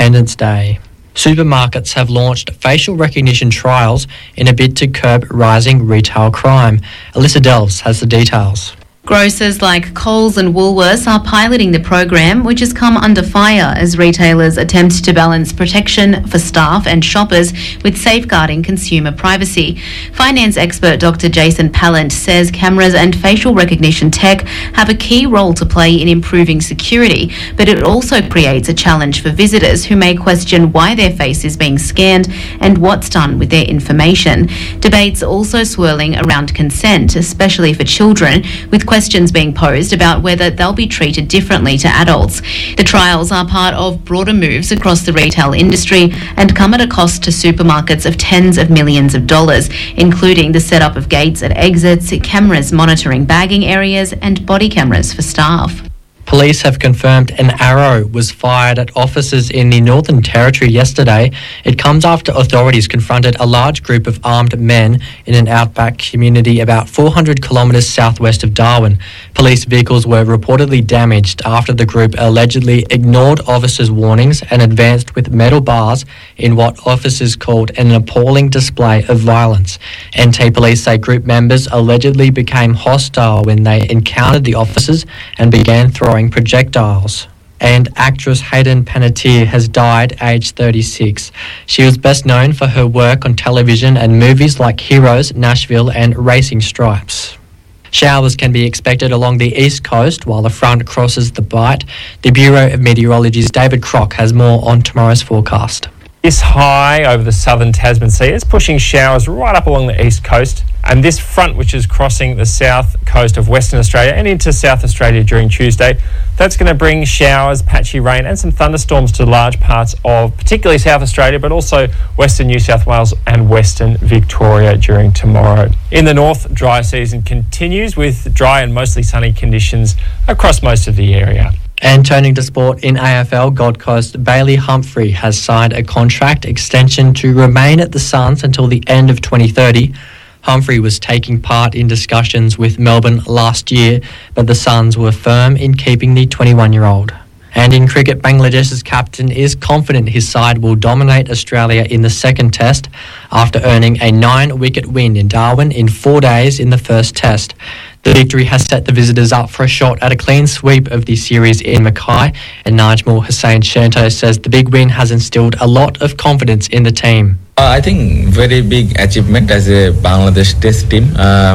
Independence Day. Supermarkets have launched facial recognition trials in a bid to curb rising retail crime. Alyssa Delves has the details. Grocers like Coles and Woolworths are piloting the program, which has come under fire as retailers attempt to balance protection for staff and shoppers with safeguarding consumer privacy. Finance expert Dr. Jason Pallant says cameras and facial recognition tech have a key role to play in improving security, but it also creates a challenge for visitors who may question why their face is being scanned and what's done with their information. Debates also swirling around consent, especially for children, with questions being posed about whether they'll be treated differently to adults. The trials are part of broader moves across the retail industry and come at a cost to supermarkets of tens of millions of dollars, including the setup of gates at exits, cameras monitoring bagging areas, and body cameras for staff. Police have confirmed an arrow was fired at officers in the Northern Territory yesterday. It comes after authorities confronted a large group of armed men in an outback community about 400 kilometres southwest of Darwin. Police vehicles were reportedly damaged after the group allegedly ignored officers' warnings and advanced with metal bars in what officers called an appalling display of violence. NT Police say group members allegedly became hostile when they encountered the officers and began throwing projectiles. And actress Hayden Panettiere has died aged 36. She was best known for her work on television and movies like Heroes, Nashville and Racing Stripes. Showers can be expected along the east coast while the front crosses the Bight. The Bureau of Meteorology's David Crock has more on tomorrow's forecast. This high over the southern Tasman Sea is pushing showers right up along the east coast, and this front, which is crossing the south coast of Western Australia and into South Australia during Tuesday, that's going to bring showers, patchy rain and some thunderstorms to large parts of particularly South Australia, but also Western New South Wales and Western Victoria during tomorrow. In the north, dry season continues with dry and mostly sunny conditions across most of the area. And turning to sport in AFL, Gold Coast Bailey Humphrey has signed a contract extension to remain at the Suns until the end of 2030. Humphrey was taking part in discussions with Melbourne last year, but the Suns were firm in keeping the 21-year-old. And in cricket, Bangladesh's captain is confident his side will dominate Australia in the second test after earning a 9-wicket win in Darwin in 4 days in the first test. The victory has set the visitors up for a shot at a clean sweep of the series in Mackay, and Najmul Hussain Shanto says the big win has instilled a lot of confidence in the team. I think very big achievement as a Bangladesh test team.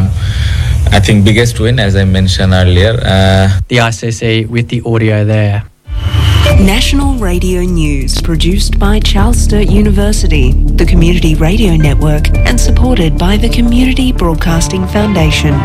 I think biggest win, as I mentioned earlier. The ICC with the audio there. National Radio News, produced by Charles Sturt University, the Community Radio Network, and supported by the Community Broadcasting Foundation.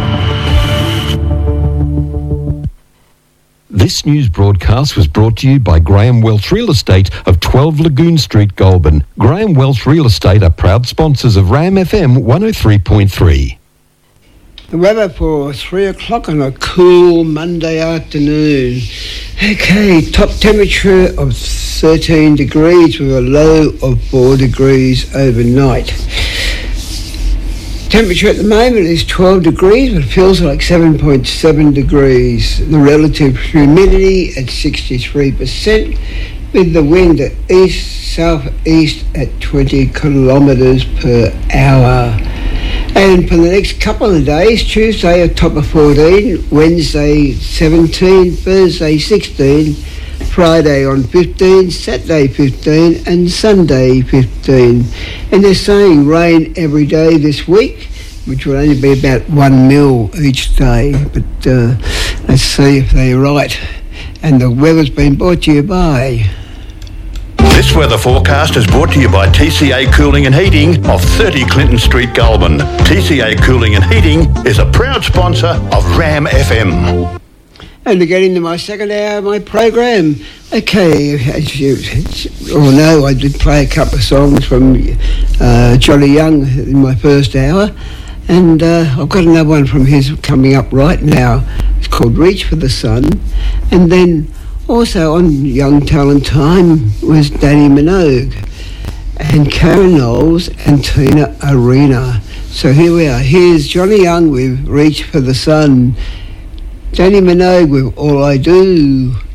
This news broadcast was brought to you by Graham Welch Real Estate of 12 Lagoon Street, Goulburn. Graham Welch Real Estate are proud sponsors of RAM FM 103.3. The weather for 3 o'clock on a cool Monday afternoon. Okay, top temperature of 13 degrees with a low of 4 degrees overnight. Temperature at the moment is 12 degrees, but it feels like 7.7 degrees. The relative humidity at 63%, with the wind at east-southeast at 20 kilometres per hour. And for the next couple of days, Tuesday a top of 14, Wednesday 17, Thursday 16, Friday on 15, Saturday 15 and Sunday 15. And they're saying rain every day this week, which will only be about 1 mil each day. But let's see if they're right. And the weather's been brought to you by... This weather forecast is brought to you by TCA Cooling and Heating of 30 Clinton Street, Goulburn. TCA Cooling and Heating is a proud sponsor of RAM FM. And to get into my second hour of my program, okay, as you all know, I did play a couple of songs from Johnny Young in my first hour, and I've got another one from his coming up right now. It's called Reach for the Sun, and then also on Young Talent Time was Danny Minogue and Karen Knowles and Tina Arena. So here we are. Here's Johnny Young with Reach for the Sun. Danny Minogue with All I Do.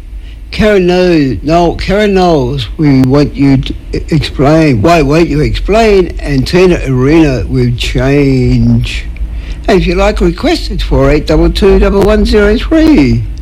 Karen Knowles, we want you to explain. Why won't you explain? And Tina Arena with Change. And if you like a request, it's 4822 1103.